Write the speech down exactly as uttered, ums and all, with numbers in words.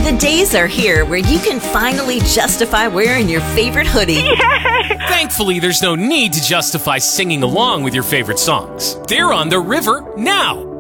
The days are here where you can finally justify wearing your favorite hoodie. Yay! Thankfully, there's no need to justify singing along with your favorite songs. They're on the river now.